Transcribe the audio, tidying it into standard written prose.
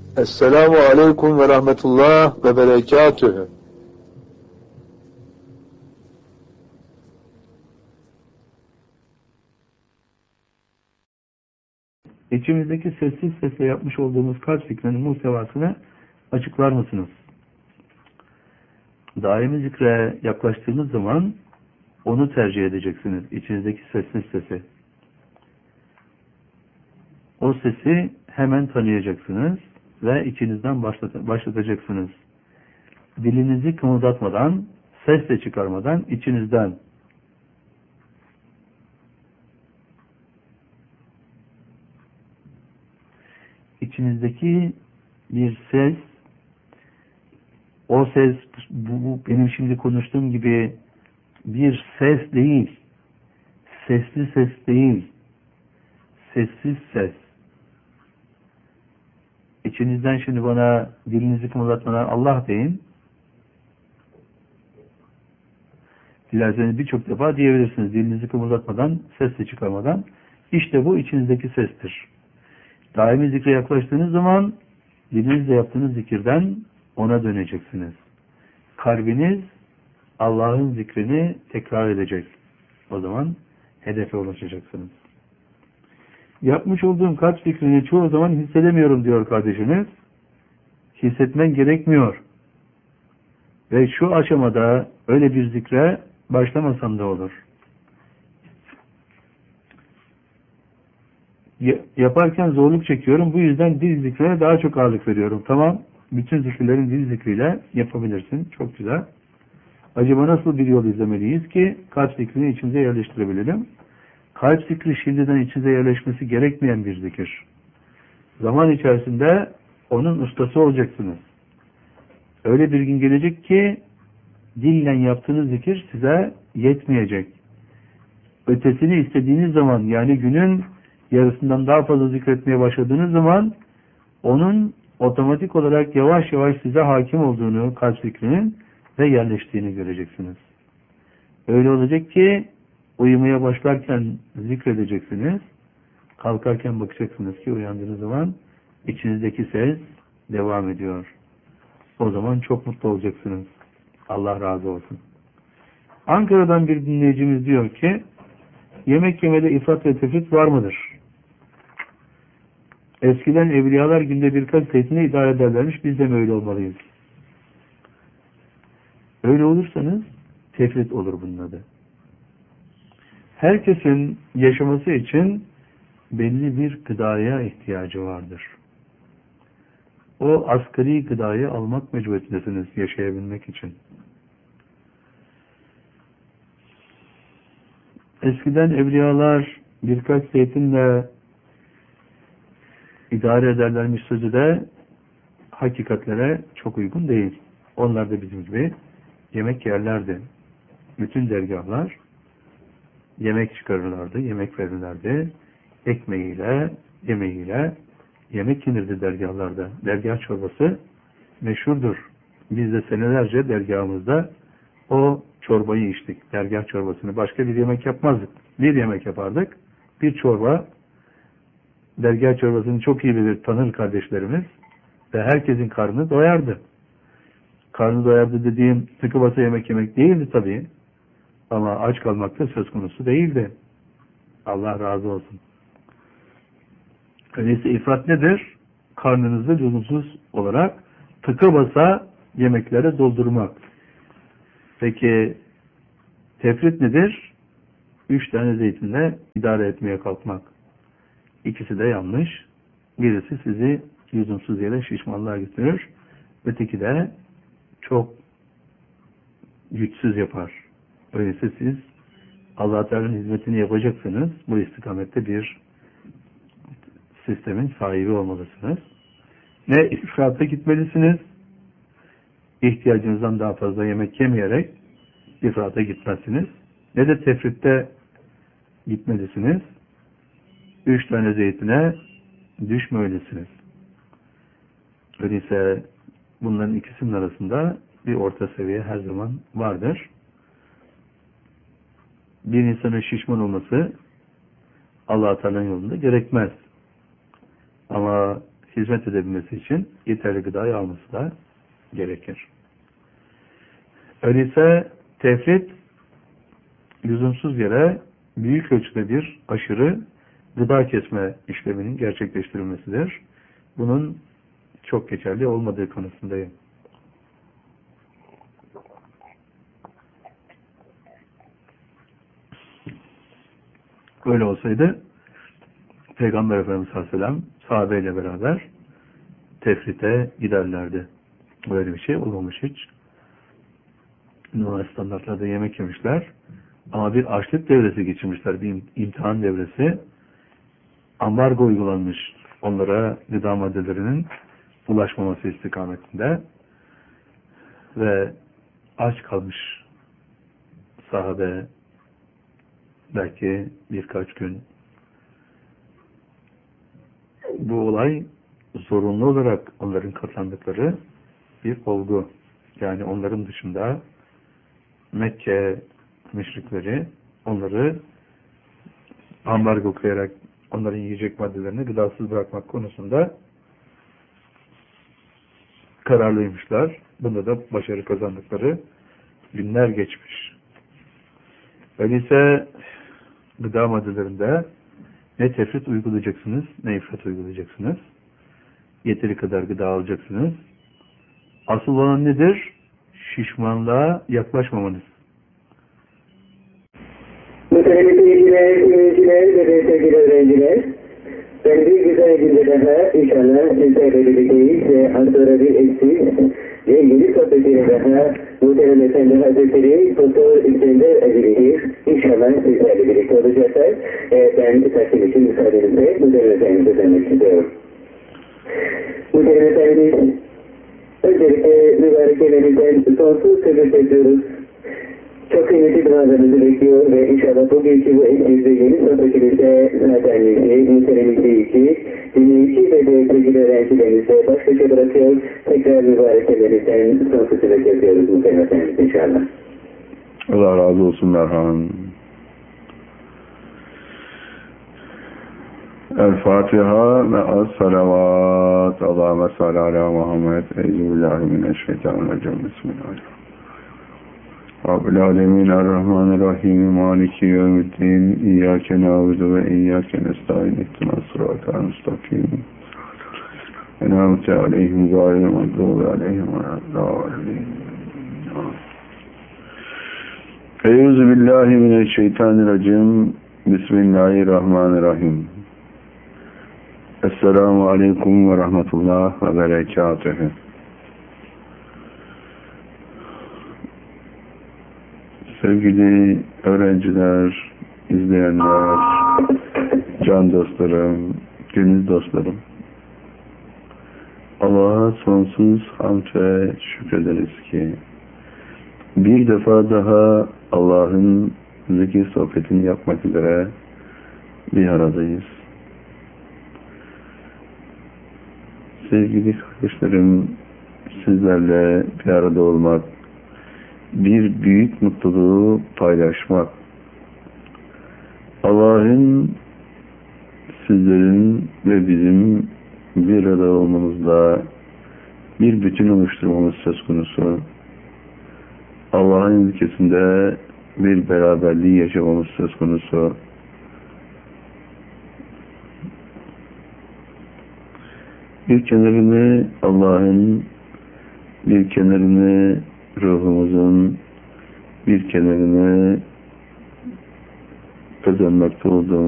Esselamu Aleyküm ve Rahmetullah ve Berekatühü. İçimizdeki sessiz sesle yapmış olduğumuz kalp zikrinin muhtevasını açıklar mısınız? Daimi zikre yaklaştığınız zaman onu tercih edeceksiniz. İçinizdeki sessiz sesi. O sesi hemen tanıyacaksınız ve içinizden başlatacaksınız. Dilinizi kımıldatmadan, ses de çıkarmadan içinizden. İçinizdeki bir ses, o ses bu benim şimdi konuştuğum gibi bir ses değil, sesli ses değil, sessiz ses. İçinizden şimdi bana dilinizi kımıldatmadan Allah deyin. Dilerseniz birçok defa diyebilirsiniz. Dilinizi kımıldatmadan, ses de çıkarmadan. İşte bu içinizdeki sestir. Daimi zikre yaklaştığınız zaman dilinizle yaptığınız zikirden ona döneceksiniz. Kalbiniz Allah'ın zikrini tekrar edecek. O zaman hedefe ulaşacaksınız. Yapmış olduğum kalp zikrini çoğu zaman hissedemiyorum diyor kardeşiniz. Hissetmen gerekmiyor. Ve şu aşamada öyle bir zikre başlamasam da olur. Yaparken zorluk çekiyorum. Bu yüzden dil zikrine daha çok ağırlık veriyorum. Tamam. Bütün zikirlerin dil zikriyle yapabilirsin. Çok güzel. Acaba nasıl bir yol izlemeliyiz ki kalp zikrini içimize yerleştirebilelim? Kalp zikri şimdiden içinize yerleşmesi gerekmeyen bir zikir. Zaman içerisinde onun ustası olacaksınız. Öyle bir gün gelecek ki dille yaptığınız zikir size yetmeyecek. Ötesini istediğiniz zaman, yani günün yarısından daha fazla zikretmeye başladığınız zaman onun otomatik olarak yavaş yavaş size hakim olduğunu, kalp zikrinin ve yerleştiğini göreceksiniz. Öyle olacak ki uyumaya başlarken zikredeceksiniz. Kalkarken bakacaksınız ki uyandığınız zaman içinizdeki ses devam ediyor. O zaman çok mutlu olacaksınız. Allah razı olsun. Ankara'dan bir dinleyicimiz diyor ki, yemek yemede ifrat ve tefrit var mıdır? Eskiden evliyalar günde birkaç zeytine idare ederlermiş. Biz de mi öyle olmalıyız? Öyle olursanız tefrit olur bunun adı. Herkesin yaşaması için belli bir gıdaya ihtiyacı vardır. O asgari gıdayı almak mecburiyetindesiniz yaşayabilmek için. Eskiden evliyalar birkaç zeytinle idare ederlermiş sözü de hakikatlere çok uygun değil. Onlar da bizim gibi yemek yerlerdi. Bütün dergahlar yemek çıkarırlardı, yemek verirlerdi. Ekmeğiyle, yemeğiyle yemek yenirdi dergahlarda. Dergah çorbası meşhurdur. Biz de senelerce dergahımızda o çorbayı içtik. Dergah çorbasını. Başka bir yemek yapmazdık. Bir yemek yapardık. Bir çorba. Dergah çorbasını çok iyi bilir, tanır kardeşlerimiz. Ve herkesin karnı doyardı. Karnı doyardı dediğim tıkı basa yemek değildi tabii. Ama aç kalmak da söz konusu değildi. Allah razı olsun. Öyleyse ifrat nedir? Karnınızı lüzumsuz olarak tıka basa yemeklere doldurmak. Peki tefrit nedir? 3 tane zeytinle idare etmeye kalkmak. İkisi de yanlış. Birisi sizi lüzumsuz yere şişmanlığa götürür. Öteki de çok güçsüz yapar. Öyleyse siz Allah Teala'nın hizmetini yapacaksınız. Bu istikamette bir sistemin sahibi olmalısınız. Ne ifrata gitmelisiniz, ihtiyacınızdan daha fazla yemek yemeyerek ifrata gitmezsiniz. Ne de tefritte gitmelisiniz. 3 tane zeytine düşmemelisiniz. Öyleyse bunların ikisinin arasında bir orta seviye her zaman vardır. Bir insanın şişman olması Allah-u Teala'nın yolunda gerekmez. Ama hizmet edebilmesi için yeterli gıdayı alması da gerekir. Öyleyse tefrit lüzumsuz yere büyük ölçüde bir aşırı gıda kesme işleminin gerçekleştirilmesidir. Bunun çok geçerli olmadığı konusundayım. Öyle olsaydı Peygamber Efendimiz Aleyhisselam sahabeyle beraber tefrite giderlerdi. Böyle bir şey olmamış hiç. Normal standartlarda yemek yemişler. Ama bir açlık devresi geçirmişler. Bir imtihan devresi. Ambargo uygulanmış onlara gıda maddelerinin ulaşmaması istikametinde. Ve aç kalmış sahabe belki birkaç gün. Bu olay zorunlu olarak onların katlandıkları bir olgu. Yani onların dışında Mekke müşrikleri onları ambargo koyarak onların yiyecek maddelerini gıdasız bırakmak konusunda kararlıymışlar. Bunda da başarı kazandıkları günler geçmiş. Öyleyse gıda maddelerinde ne tefrit uygulayacaksınız, ne ifrat uygulayacaksınız. Yeteri kadar gıda alacaksınız. Asıl olan nedir? Şişmanlığa yaklaşmamanız. Muhterem izleyiciler ve sevgili öğrenciler, ben bir güzel günde daha inşallah sizlerle birlikteyiz ve az sonra bir eksik ve yeni sohbetiyle daha Muhterem Efendi Hazretleri Doktor İskender Ezeli'yiz. İnşallah sizlerle birlikte olacaklar. Ben takdim için müsaadenizle Muhterem Efendi'ye dönmek istiyorum. Muhterem Efendi, öncelikle mübarek elimizden sonsuz teşekkür ediyoruz. Çok kıymetli dualarınızı bekliyor ve inşallah bugünkü bu etkizde yeni sohbetimizde zaten muhteremizdeyiz ki dinleyici ve de sevgili öğrencilerimize baş başa bırakıyor. Tekrar mübarek ellerinizden sonsuz teşekkür ediyoruz Muhterem Efendimiz inşallah. Allah razı olsun Merhan. El-Fatiha ve as-salavat. Allahümme salli ala Muhammed. Euzubillahimineşşeytanirracim. Bismillahirrahmanirrahim. Rabbil alemin er-Rahmanirrahim. Maliki yevmiddin. İyyâke nâbudu ve iyyâke nestaîn. İhdinas sıratal müstakîm. En'amte aleyhim gâyril mağdûbi aleyhim ve'd-dâllîn. Euzubillahimineşşeytanirracim. Bismillahirrahmanirrahim. Esselamu aleyküm ve rahmetullah ve berekatühü. Sevgili öğrenciler, izleyenler, can dostlarım, gönül dostlarım, Allah'a sonsuz hamd ve şükrederiz ki bir defa daha Allah'ın zikir sohbetini yapmak üzere bir aradayız. Sevgili kardeşlerim, sizlerle bir arada olmak, bir büyük mutluluğu paylaşmak, Allah'ın sizlerin ve bizim bir arada olmamızda bir bütün oluşturmamız söz konusu. Allah'ın ülkesinde bir beraberliği yaşamamız söz konusu. Bir kenarını Allah'ın, bir kenarını ruhumuzun, bir kenarını kazanmakta olduğumuz